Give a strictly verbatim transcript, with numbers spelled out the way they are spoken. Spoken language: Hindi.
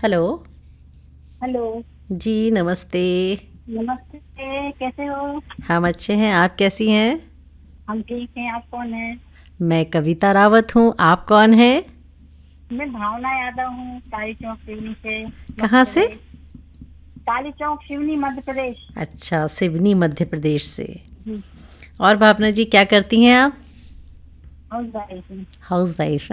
हेलो। हेलो। जी नमस्ते। नमस्ते। कैसे हो? हम अच्छे हैं, आप कैसी हैं? हम ठीक हैं। आप कौन है? मैं कविता रावत हूँ, आप कौन हैं? मैं भावना यादव हूँ, काली चौक सिवनी से, मध्य कहाँ से? प्रदेश। काली चौक सिवनी, मध्य प्रदेश। अच्छा, सिवनी मध्य प्रदेश से। जी। और भावना जी क्या करती हैं आप? हाउस वाइफ हूँ। House wife